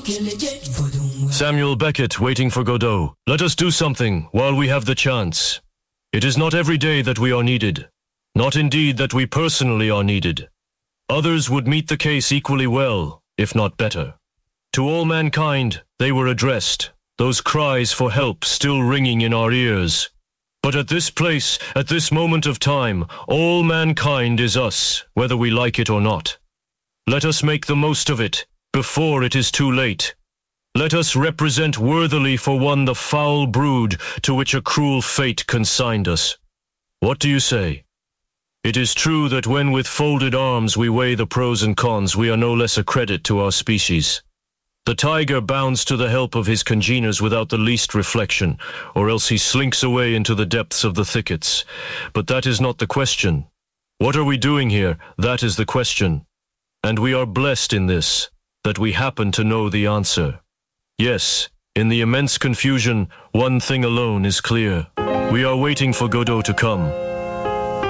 Samuel Beckett waiting for Godot. Let us do something while we have the chance. It is not every day that we are needed. Not indeed that we personally are needed. Others would meet the case equally well, if not better. To all mankind, they were addressed, those cries for help still ringing in our ears. But at this place, at this moment of time, all mankind is us, whether we like it or not. Let us make the most of it, before it is too late. Let us represent worthily for one the foul brood to which a cruel fate consigned us. What do you say? It is true that when with folded arms we weigh the pros and cons, we are no less a credit to our species. The tiger bounds to the help of his congeners without the least reflection, or else he slinks away into the depths of the thickets. But that is not the question. What are we doing here? That is the question. And we are blessed in this, that we happen to know the answer. Yes, in the immense confusion, one thing alone is clear. We are waiting for Godot to come.